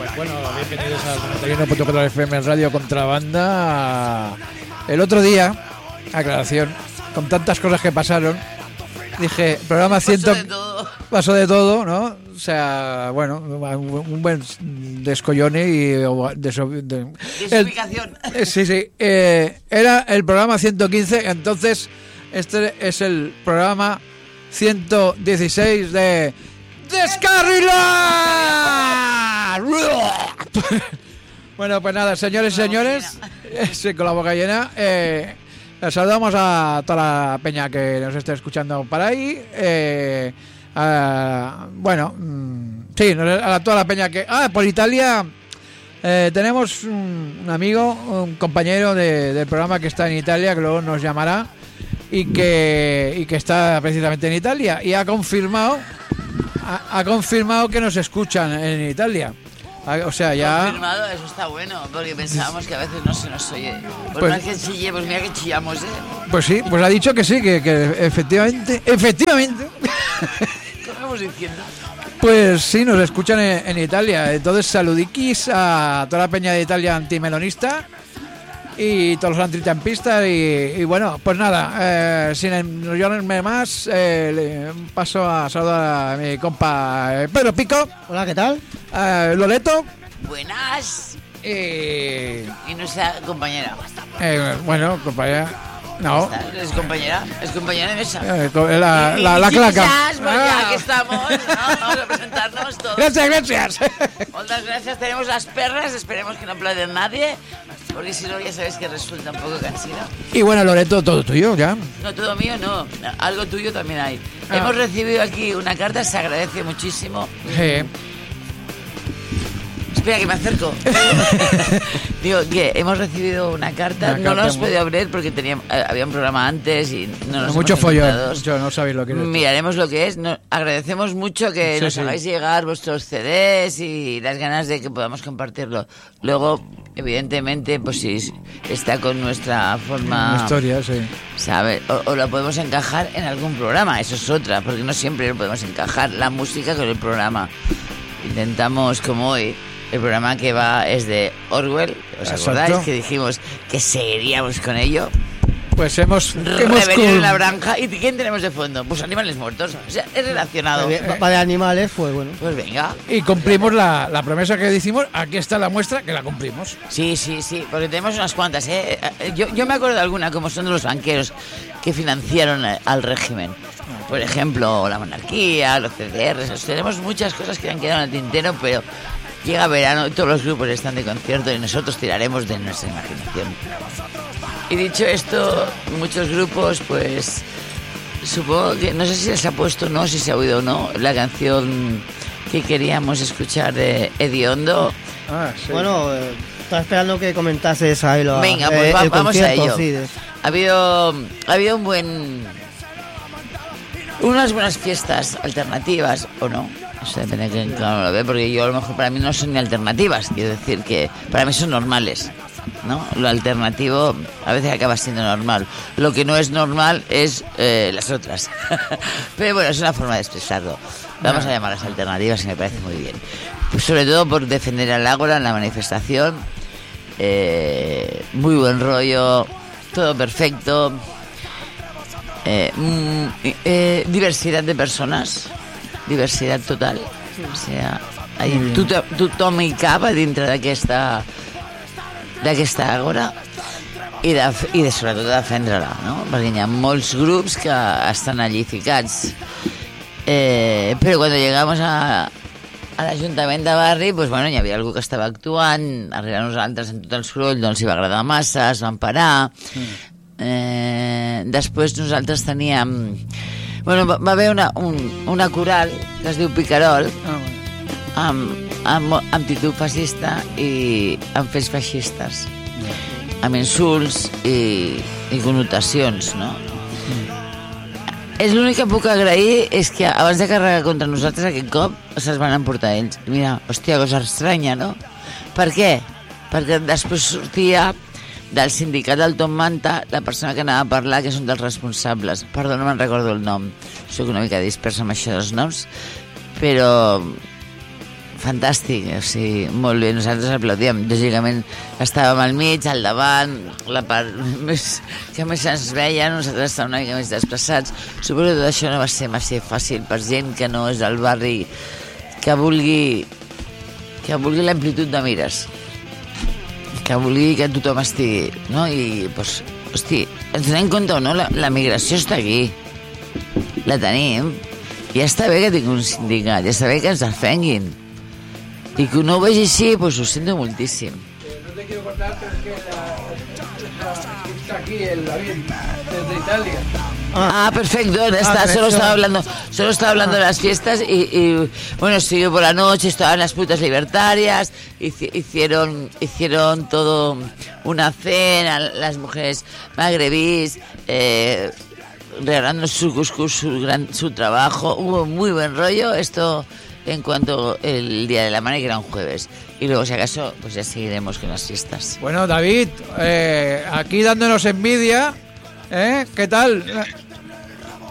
Bueno, bienvenidos al 91.4 FM Radio Contrabanda. El otro día, aclaración, con tantas cosas que pasaron, dije, programa 100... Pasó de todo, ¿no? O sea, bueno, un buen descollone y... Desubicación. Sí. Era el programa 115, entonces este es el programa 116 de... ¡Descarrilar! Bueno, pues nada, señores y señores, sí, con la boca llena, les saludamos a toda la peña que nos esté escuchando por ahí, bueno, sí, a toda la peña que... por Italia tenemos un amigo, un compañero del programa que está en Italia, que luego nos llamará, y que está precisamente en Italia, y ha confirmado que nos escuchan en Italia. O sea, ya... Confirmado, eso está bueno, porque pensábamos que a veces no se nos oye. Pues más que chille, pues mira que chillamos, Pues sí, pues ha dicho que sí, que efectivamente... ¿Qué estamos diciendo? Pues sí, nos escuchan en Italia. Entonces, saludiquis a toda la peña de Italia antimelonista y todos los antitrampistas y bueno, pues nada, sin enrollarme más, paso a saludar a mi compa Pedro Pico. Hola, ¿qué tal? Loreto. Buenas. Y nuestra compañera. Bueno, compañera. No. ¿Es compañera? ¿Es compañera de mesa? La claca. Quizás, pues ya que estamos, vamos a presentarnos todos. Gracias. Muchas gracias. Tenemos las perras, esperemos que no aplaude nadie, porque si no ya sabes que resulta un poco cansino. Y bueno, Loreto, todo tuyo ya. No, todo mío no, algo tuyo también hay. Hemos recibido aquí una carta, se agradece muchísimo. Espera, que me acerco. Digo que hemos recibido una carta, no la hemos podido abrir porque había un programa antes y no nos mucho hemos follón, yo no sabéis lo que es. Miraremos lo que es. Agradecemos mucho que nos hagáis llegar vuestros CDs y las ganas de que podamos compartirlo. Luego, evidentemente, pues si está con nuestra forma... Una historia, sí. ¿Sabes? O lo podemos encajar en algún programa, eso es otra, porque no siempre lo podemos encajar, la música con el programa. Intentamos, como hoy... El programa que va es de Orwell, ¿os acordáis? Que dijimos que seguiríamos con ello. Pues hemos Rebelión en la Granja. ¿Y quién tenemos de fondo? Pues animales muertos. O sea, es relacionado. Va de animales, pues bueno. Pues venga. Y cumplimos la promesa que hicimos. Aquí está la muestra que la cumplimos. Sí, porque tenemos unas cuantas, Yo me acuerdo de alguna, como son de los banqueros que financiaron al régimen. Por ejemplo, la monarquía, los CDRs. Tenemos muchas cosas que han quedado en el tintero, pero... Llega verano y todos los grupos están de concierto y nosotros tiraremos de nuestra imaginación. Y dicho esto, muchos grupos, pues supongo que, no sé si les ha puesto, no, si se ha oído o no, la canción que queríamos escuchar de Hediondo. Sí. Bueno, estaba esperando que comentases ahí lo. Venga, pues vamos a ello. Sí, ha habido unas buenas fiestas alternativas, ¿o no? Eso depende de quién lo ve, porque yo a lo mejor para mí no son ni alternativas, quiero decir que para mí son normales, ¿no? Lo alternativo a veces acaba siendo normal. Lo que no es normal es las otras. Pero bueno, es una forma de expresarlo. Vamos a llamarlas alternativas y me parece muy bien. Pues sobre todo por defender al Ágora en la manifestación. Muy buen rollo, todo perfecto. Diversidad de persones, diversidad total, o sea, tothom hi cap a dintre d'aquesta àgora i sobretot defendre-la, no? Perquè hi ha molts grups que estan allí ficats, però quan llegamos a l'Ajuntament de barri, pues bueno, hi havia algú que estava actuant, arribar a nosaltres en tot el soroll no els hi va agradar massa, es van parar. Després nosaltres teníem, bueno, va haver una coral que es diu Picarol, amb títol fascista i amb fets feixistes, amb insults i connotacions, no? És l'únic que puc agrair és que abans de carregar contra nosaltres aquest cop se'ls van emportar ells. Mira, hòstia, cosa estranya, no? Per què? Perquè després sortia del sindicat del Tom Manta, la persona que anava a parlar, que és un dels responsables. Perdó, no me'n recordo el nom. Soc una mica dispersa amb això dels noms, però fantàstic, o sigui, molt bé, nosaltres aplaudíem, lògicament estàvem al mig, al davant, la part que més ens veia, nosaltres estàvem una mica més desplaçats. Suposo que tot això no va ser massa fàcil per gent que no és del barri, que vulgui l'amplitud de mires, que vulgui que tothom estigui, no? I, doncs, hosti, ens donem compte o no, la migració està aquí, la tenim, i ja està bé que tingui un sindicat, ja està bé que ens defenguin, i que no ho vegi així, doncs ho sento moltíssim. No te quiero contar, pero es que está aquí el David, desde Italia. Perfecto, solo estaba hablando de las fiestas y bueno, estuve por la noche, estaban las putas libertarias, hicieron todo una cena, las mujeres magrebís, regalando su cuscús, su trabajo, hubo muy buen rollo, esto en cuanto el Día de la Madre, que era un jueves. Y luego, si acaso, pues ya seguiremos con las fiestas. Bueno, David, aquí dándonos envidia, ¿qué tal?